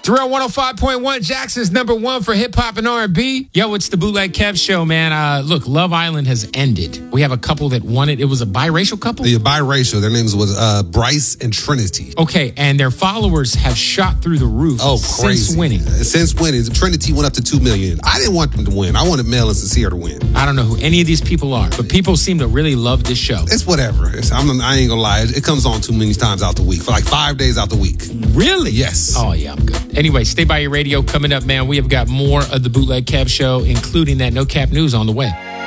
Terrell 105.1, Jackson's number one for hip hop and R&B. Yo, it's the Bootleg Kev show, man. Look, Love Island has ended. We have a couple that won it. It was a biracial couple? Yeah, biracial. Their names was Bryce and Trinity. Okay, and their followers have shot through the roof since winning. Since winning. Trinity went up to 2 million. I didn't want them to win. I wanted Mel and Sincere to win. I don't know who any of these people are, but people seem to really love this show. It's whatever. I ain't gonna lie. It comes on too many times out the week. For like 5 days out the week. Really? Yes. Oh, yeah, I'm good. Anyway, stay by your radio. Coming up, man, we have got more of the Bootleg Kev show, including that No Cap News on the way.